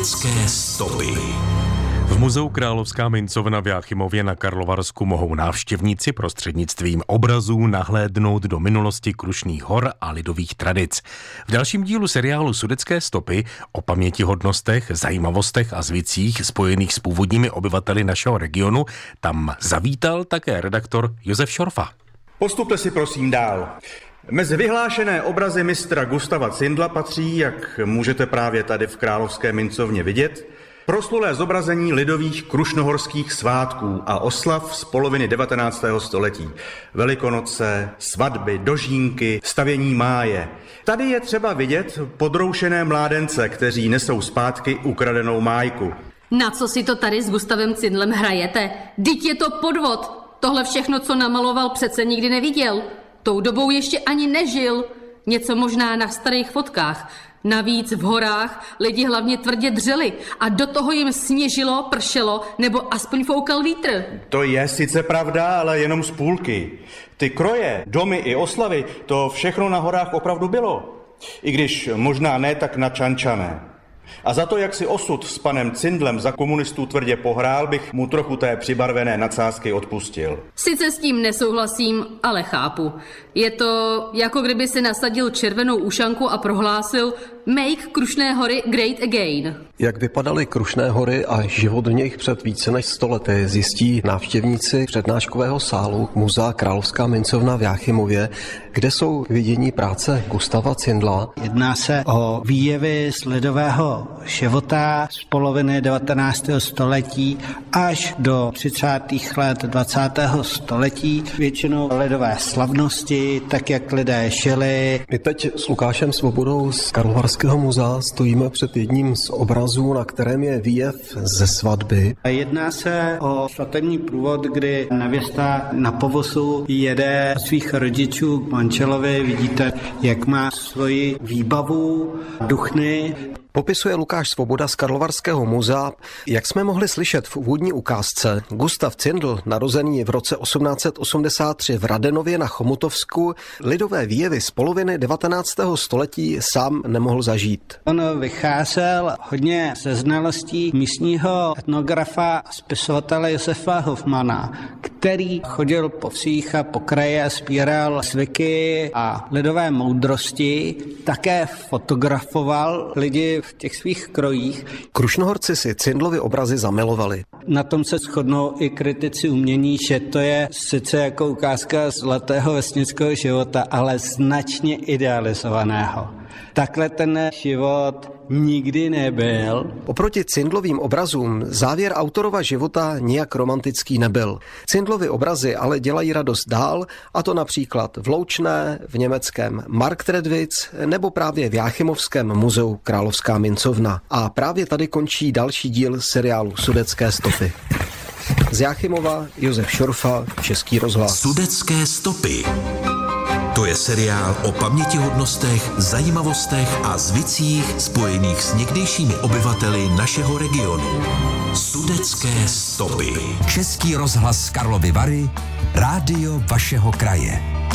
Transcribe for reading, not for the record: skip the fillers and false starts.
Sudecké stopy. V muzeu Královská mincovna v Jáchymově na Karlovarsku mohou návštěvníci prostřednictvím obrazů nahlédnout do minulosti Krušných hor a lidových tradic. V dalším dílu seriálu Sudecké stopy o pamětihodnostech, zajímavostech a zvycích spojených s původními obyvateli našeho regionu tam zavítal také redaktor Josef Šorfa. Postupte si prosím dál. Mezi vyhlášené obrazy mistra Gustava Zindla patří, jak můžete právě tady v Královské mincovně vidět, proslulé zobrazení lidových krušnohorských svátků a oslav z poloviny 19. století. Velikonoce, svatby, dožínky, stavění máje. Tady je třeba vidět podroušené mládence, kteří nesou zpátky ukradenou májku. Na co si to tady s Gustavem Zindlem hrajete? Vždyť je to podvod. Tohle všechno, co namaloval, přece nikdy neviděl. Tou dobou ještě ani nežil. Něco možná na starých fotkách. Navíc v horách lidi hlavně tvrdě dřeli a do toho jim sněžilo, pršelo nebo aspoň foukal vítr. To je sice pravda, ale jenom z půlky. Ty kroje, domy i oslavy, to všechno na horách opravdu bylo. I když možná ne tak načančané. A za to, jak si osud s panem Zindlem za komunistů tvrdě pohrál, bych mu trochu té přibarvené nadsázky odpustil. Sice s tím nesouhlasím, ale chápu. Je to jako kdyby si nasadil červenou ušanku a prohlásil Make Krušné hory great again. Jak vypadaly Krušné hory a život v nich před více než 100 lety, zjistí návštěvníci přednáškového sálu Muzea Královská mincovna v Jáchymově, kde jsou vidění práce Gustava Zindla. Jedná se o výjevy z lidového života z poloviny 19. století až do 30. let 20. století. Většinou lidové slavnosti, tak jak lidé žili. My teď s Lukášem Svobodou z Karlovarského muzea stojíme před jedním z obrazů, na kterém je výjev ze svatby. Jedná se o svatební průvod, kdy nevěsta na povozu jede svých rodičů k manželovi. Vidíte, jak má svoji výbavu, duchny. Popisuje Lukáš Svoboda z Karlovarského muzea. Jak jsme mohli slyšet v úvodní ukázce, Gustav Zindl, narozený v roce 1883 v Radenově na Chomutovsku, lidové výjevy z poloviny 19. století sám nemohl zažít. On vycházel hodně ze znalostí místního etnografa a spisovatele Josefa Hofmana, který chodil po vsích a po kraji a sbíral zvyky a lidové moudrosti. Také fotografoval lidi v těch svých krojích. Krušnohorci si Zindlovy obrazy zamilovali. Na tom se shodnou i kritici umění, že to je sice jako ukázka zlatého vesnického života, ale značně idealizovaného. Takhle ten život nikdy nebyl. Oproti Zindlovým obrazům závěr autorova života nijak romantický nebyl. Zindlovy obrazy ale dělají radost dál, a to například v Loučné, v německém Marktredwitz nebo právě v Jáchymovském muzeu Královská mincovna. A právě tady končí další díl seriálu Sudecké stopy. Z Jáchymova Josef Šorfa, Český rozhlas. Sudecké stopy. To je seriál o pamětihodnostech, zajímavostech a zvicích spojených s někdejšími obyvateli našeho regionu. Sudecké stopy. Český rozhlas Karlovy Vary, rádio vašeho kraje.